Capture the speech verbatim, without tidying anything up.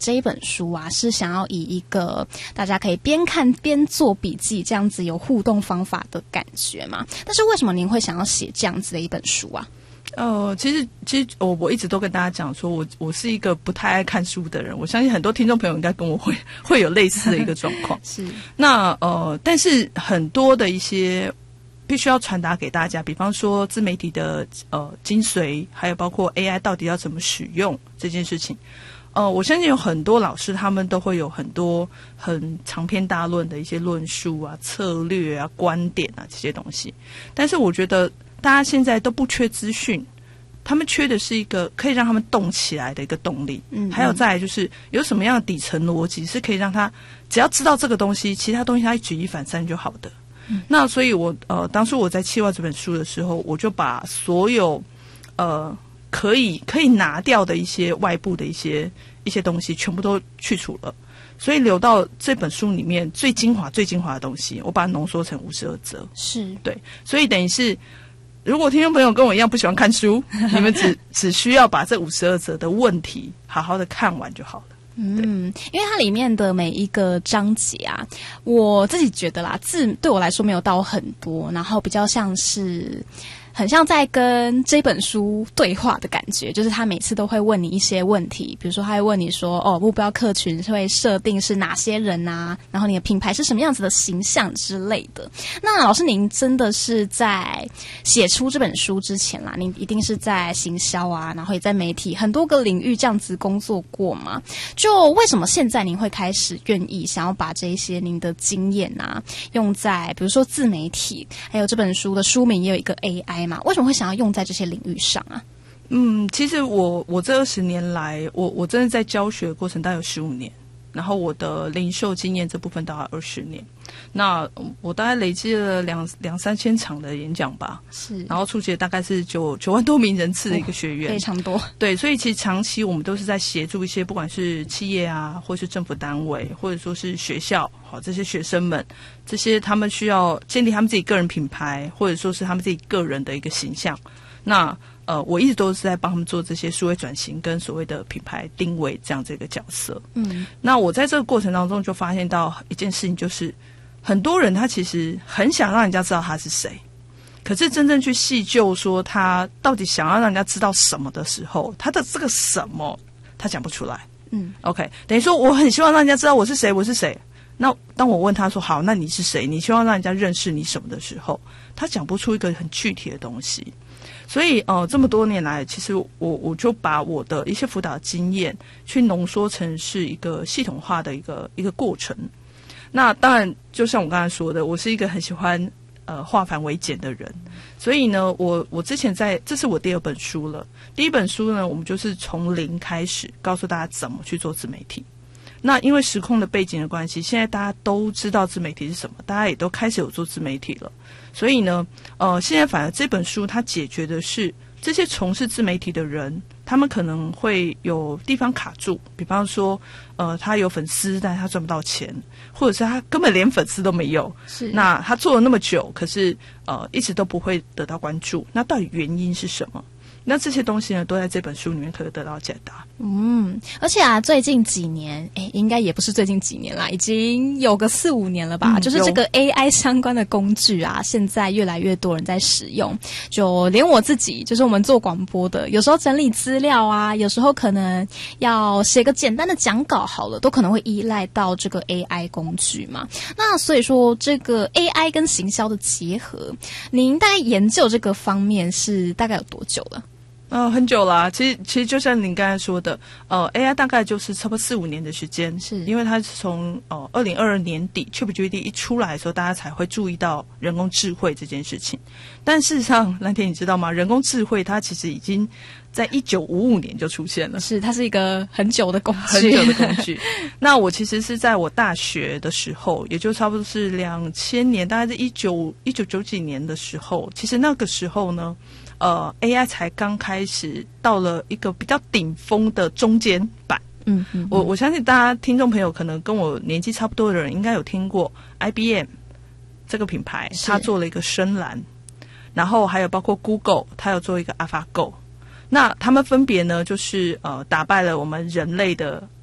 这一本书啊，是想要以一个大家可以边看边做笔记这样子有互动方法的感觉嘛？但是为什么您会想要写这样子的一本书啊？ 呃，其实其实我我一直都跟大家讲说，我我是一个不太爱看书的人。我相信很多听众朋友应该跟我会会有类似的一个状况。 是。那呃，但是很多的一些必须要传达给大家，比方说自媒体的呃精髓，还有包括 A I 到底要怎么使用这件事情。呃，我相信有很多老师他们都会有很多很长篇大论的一些论述啊、策略啊、观点啊这些东西，但是我觉得大家现在都不缺资讯，他们缺的是一个可以让他们动起来的一个动力。嗯，还有再来就是有什么样的底层逻辑是可以让他只要知道这个东西，其他东西他举一反三就好的。嗯，那所以我呃当初我在企划这本书的时候，我就把所有呃可以可以拿掉的一些外部的一些一些东西全部都去除了，所以留到这本书里面最精华最精华的东西，我把它浓缩成五十二则。是，对，所以等于是如果听众朋友跟我一样不喜欢看书，你们只只需要把这五十二则的问题好好的看完就好了。 嗯，因为它里面的每一个章节啊，我自己觉得啦，字对我来说没有到很多，然后比较像是很像在跟这本书对话的感觉，就是他每次都会问你一些问题，比如说他会问你说，哦，目标客群会设定是哪些人啊，然后你的品牌是什么样子的形象之类的。那老师您真的是在写出这本书之前啦，您一定是在行销啊，然后也在媒体很多个领域这样子工作过嘛？就为什么现在您会开始愿意想要把这一些您的经验啊，用在比如说自媒体，还有这本书的书名也有一个 A I嘛，为什么会想要用在这些领域上啊？ 嗯，其实我我这二十年来，我我真的在教学的过程大概有十五年，然后我的零售经验这部分大概二十年。那我大概累积了两两三千场的演讲吧，是，然后出席大概是九九万多名人次的一个学员， 非常多。对， 所以其实长期我们都是在协助一些不管是企业啊，或是政府单位，或者说是学校，好，这些学生们，这些他们需要建立他们自己个人品牌，或者说是他们自己个人的一个形象。那呃，我一直都是在帮他们做这些数位转型跟所谓的品牌定位这样这个角色。嗯，那我在这个过程当中就发现到一件事情，就是很多人他其实很想让人家知道他是谁，可是真正去细究说他到底想要让人家知道什么的时候，他的这个什么他讲不出来。嗯 ，OK， 等于说我很希望让人家知道我是谁，我是谁。那当我问他说好，那你是谁？你希望让人家认识你什么的时候，他讲不出一个很具体的东西。所以呃，这么多年来，其实我我就把我的一些辅导经验去浓缩成是一个系统化的一个一个过程。那当然，就像我刚才说的，我是一个很喜欢呃化繁为简的人，所以呢，我我之前在这是我第二本书了。第一本书呢，我们就是从零开始，告诉大家怎么去做自媒体。那因为时空的背景的关系，现在大家都知道自媒体是什么，大家也都开始有做自媒体了。所以呢，呃，现在反而这本书它解决的是这些从事自媒体的人，他们可能会有地方卡住，比方说，呃，他有粉丝，但是他赚不到钱，或者是他根本连粉丝都没有。是，那他做了那么久，可是呃，一直都不会得到关注。那到底原因是什么？那这些东西呢，都在这本书里面可以得到解答。 嗯，而且啊，最近几年，诶，应该也不是最近几年啦，已经有个四五年了吧。嗯、就是这个 A I 相关的工具啊，现在越来越多人在使用。就连我自己，就是我们做广播的，有时候整理资料啊，有时候可能要写个简单的讲稿，好了，都可能会依赖到这个 A I 工具嘛。那所以说，这个 A I 跟行销的结合，您大概研究这个方面是大概有多久了？ 呃，很久啦、啊。其实，其实就像您刚才说的，呃 ，A I 大概就是差不多四五年的时间，是因为它是从呃二零二二年底 ChatGPT 一出来的时候，大家才会注意到人工智慧这件事情。但事实上，蓝田你知道吗？人工智慧它其实已经在一九五五年就出现了， 是它是一个很久的工具， 很久的工具。那我其实是在我大学的时候，也就差不多是两千年，大概是一九一九九几年的时候，其实那个时候呢。呃 ，A I 才刚开始到了一个比较顶峰的中间版。嗯嗯，我我相信大家听众朋友可能跟我年纪差不多的人，应该有听过 I B M 这个品牌，它做了一个深蓝，然后还有包括 Google， 它有做一个 AlphaGo。那他们分别呢，就是呃打败了我们人类的